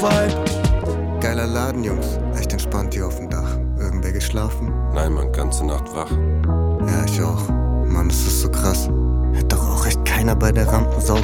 Geiler Laden, Jungs. Echt entspannt hier auf dem Dach. Irgendwer geschlafen? Nein, Mann, ganze Nacht wach. Ja, ich auch. Mann, das ist so krass. Hätte doch auch echt keiner bei der Rampensau